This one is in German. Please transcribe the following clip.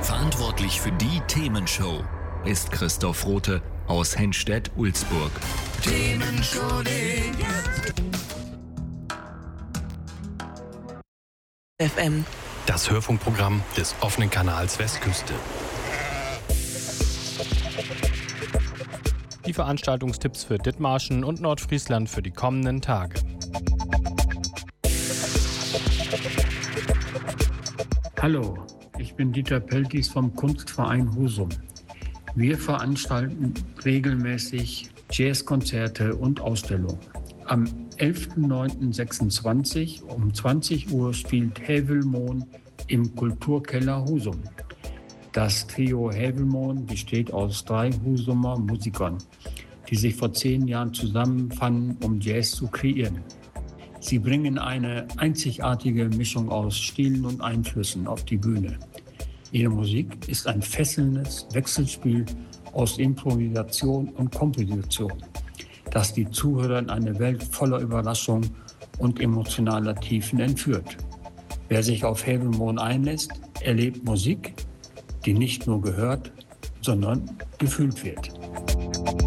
Verantwortlich für die Themenshow ist Christoph Rothe aus Henstedt-Ulzburg. Themenshow FM. Das Hörfunkprogramm des offenen Kanals Westküste. Die Veranstaltungstipps für Dithmarschen und Nordfriesland für die kommenden Tage. Hallo, ich bin Dieter Peltis vom Kunstverein Husum. Wir veranstalten regelmäßig Jazzkonzerte und Ausstellungen. Am 11.09.26 um 20 Uhr spielt Hävelmohn im Kulturkeller Husum. Das Trio Hävelmohn besteht aus 3 Husumer Musikern, die sich vor 10 Jahren zusammenfanden, um Jazz zu kreieren. Sie bringen eine einzigartige Mischung aus Stilen und Einflüssen auf die Bühne. Ihre Musik ist ein fesselndes Wechselspiel aus Improvisation und Komposition, das die Zuhörer in eine Welt voller Überraschung und emotionaler Tiefen entführt. Wer sich auf Hävelmohn einlässt, erlebt Musik, die nicht nur gehört, sondern gefühlt wird.